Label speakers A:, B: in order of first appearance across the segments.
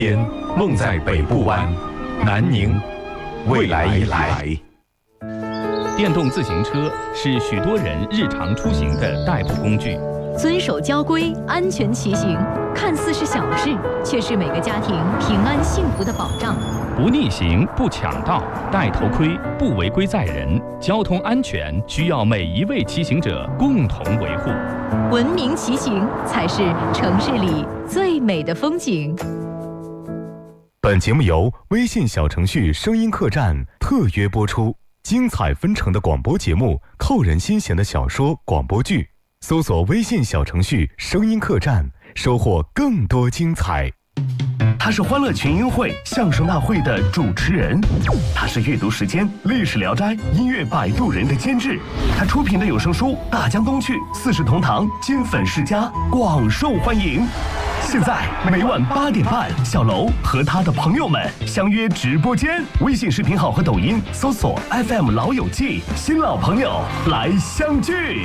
A: 天梦在北部湾，南宁，未来已来。
B: 电动自行车是许多人日常出行的代步工具。
C: 遵守交规，安全骑行，看似是小事，却是每个家庭平安幸福的保障。
B: 不逆行，不抢道，戴头盔，不违规载人，交通安全需要每一位骑行者共同维护。
C: 文明骑行才是城市里最美的风景。
D: 本节目由微信小程序声音客栈特约播出，精彩纷呈的广播节目，扣人心弦的小说广播剧，搜索微信小程序声音客栈，收获更多精彩。
E: 他是欢乐群英会相声大会的主持人，他是阅读时间历史聊斋音乐摆渡人的监制，他出品的有声书《大江东去》四世同堂金粉世家广受欢迎。现在每晚8点半，小楼和他的朋友们相约直播间，微信视频号和抖音搜索 FM 老友记，新老朋友来相聚。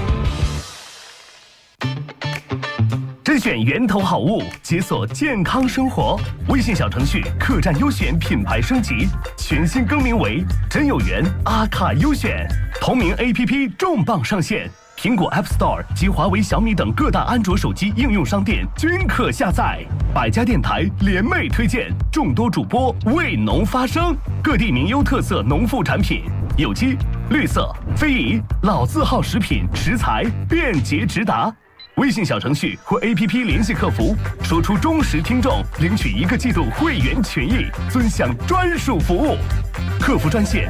E: 甄选源头好物，解锁健康生活。微信小程序客栈优选品牌升级，全新更名为真有缘阿卡优选。同名 APP 重磅上线，苹果 App Store 及华为、小米等各大安卓手机应用商店均可下载。百家电台联袂推荐，众多主播为农发声，各地名优特色农副产品，有机、绿色、非遗、老字号食品食材便捷直达。微信小程序或 APP 联系客服，说出忠实听众，领取1个季度会员权益，尊享专属服务。客服专线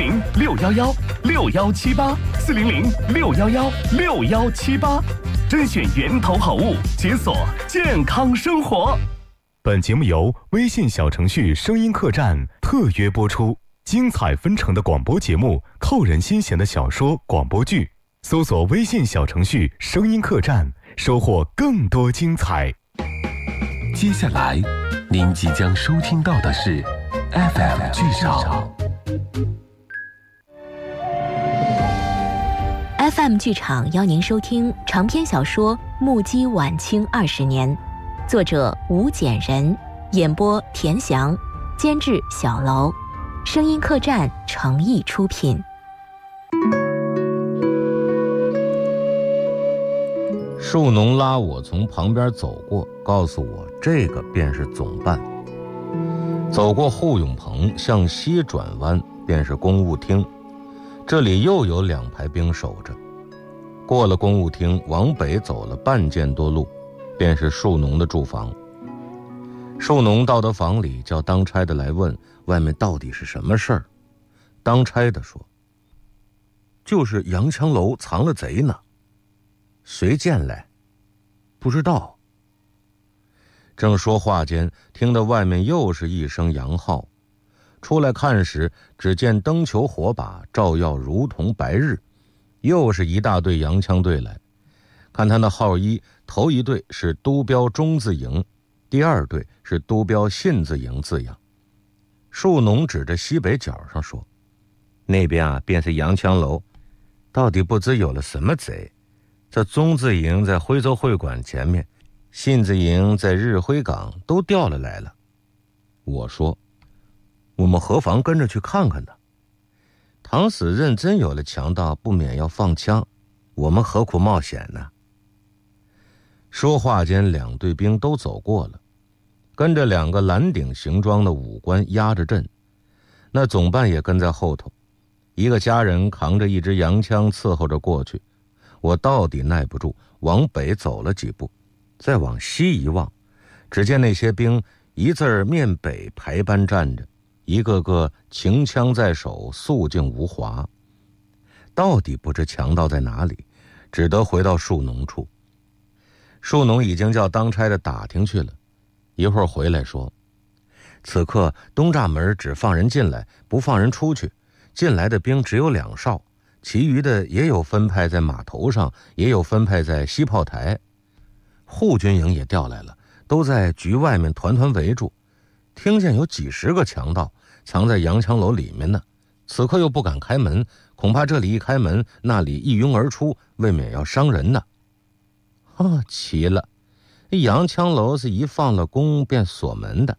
E: 400-611-6118，400-611-6118，甄选源头好物，解锁健康生活。
D: 本节目由微信小程序声音客栈特约播出，精彩纷呈的广播节目，扣人心弦的小说广播剧，搜索微信小程序声音客栈，收获更多精彩。
F: 接下来您即将收听到的是 FM 剧场。
G: FM 剧场邀您收听长篇小说《目击晚清20年》，作者吴简人，演播田翔，监制小楼，声音客栈诚意出品。
H: 树农拉我从旁边走过，告诉我这个便是总办。走过护勇棚，向西转弯便是公务厅，这里又有2排兵守着。过了公务厅，往北走了半箭多路，便是树农的住房。树农到的房里，叫当差的来问外面到底是什么事儿。当差的说，就是洋枪楼藏了贼呢。谁进来？不知道。正说话间，听得外面又是一声洋号。出来看时，只见灯球火把照耀如同白日，又是一大队洋枪队来。看他那号衣，头一队是都标中字营，第2队是都标信字营字样。树农指着西北角上说，那边啊便是洋枪楼，到底不知有了什么贼。这中字营在徽州会馆前面，信字营在日晖港都调了来了。我说，我们何妨跟着去看看呢？倘使认真有了强盗，不免要放枪，我们何苦冒险呢？说话间，2队兵都走过了，跟着2个蓝顶行装的武官压着阵，那总办也跟在后头，一个家人扛着一支洋枪伺候着过去。我到底耐不住，往北走了几步，再往西一望，只见那些兵一字儿面北排班站着，一个个擎枪在手，肃静无华。到底不知强盗在哪里，只得回到树农处。树农已经叫当差的打听去了，一会儿回来说，此刻东栅门只放人进来，不放人出去，进来的兵只有2哨，其余的也有分派在码头上，也有分派在西炮台。护军营也调来了，都在局外面团团围住，听见有几10个强盗藏在洋枪楼里面呢，此刻又不敢开门，恐怕这里一开门，那里一拥而出，未免要伤人呢。奇了， 洋枪楼是一放了工便锁门的，